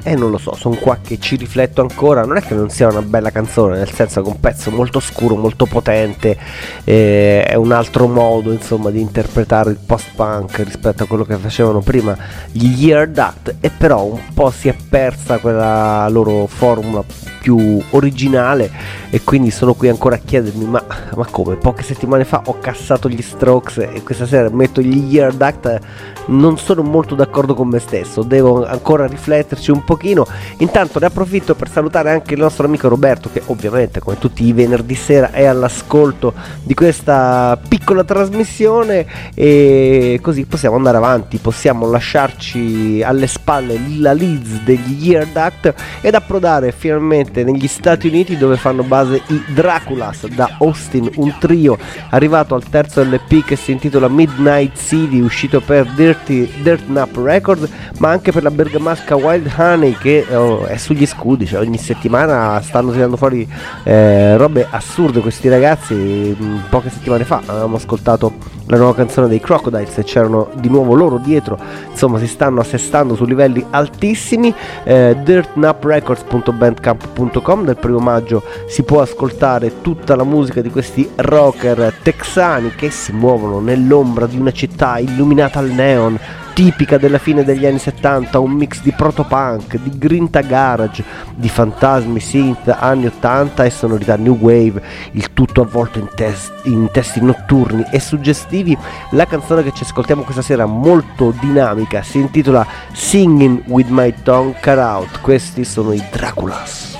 non lo so, sono qua che ci rifletto ancora. Non è che non sia una bella canzone, nel senso che è un pezzo molto scuro, molto potente, è un altro modo insomma di interpretare il post-punk rispetto a quello che facevano prima gli Year Duct, e però un po' si è persa quella loro formula più originale, e quindi sono qui ancora a chiedermi ma come, poche settimane fa ho cassato gli Strokes e questa sera metto gli Year Duct. Non sono molto d'accordo con me stesso, devo ancora rifletterci un pochino. Intanto ne approfitto per salutare anche il nostro amico Roberto, che ovviamente come tutti i venerdì sera è all'ascolto di questa piccola trasmissione, e così possiamo andare avanti, possiamo lasciarci alle spalle la Leeds degli Year Duct ed approdare finalmente negli Stati Uniti, dove fanno base i Draculas da Austin, un trio arrivato al terzo LP che si intitola Midnight City, uscito per Dirt Nap Records, ma anche per la bergamasca Wild Honey, che è sugli scudi, cioè ogni settimana stanno tirando fuori robe assurde questi ragazzi. Poche settimane fa avevamo ascoltato la nuova canzone dei Crocodiles e c'erano di nuovo loro dietro, insomma si stanno assestando su livelli altissimi. dirtnaprecords.bandcamp.com. Del 1 maggio si può ascoltare tutta la musica di questi rocker texani che si muovono nell'ombra di una città illuminata al neon, tipica della fine degli anni 70, un mix di protopunk, di grinta garage, di fantasmi synth anni 80 e sonorità new wave, il tutto avvolto in testi notturni e suggestivi. La canzone che ci ascoltiamo questa sera, molto dinamica, si intitola Singing with My Tongue Cut Out. Questi sono i Draculas.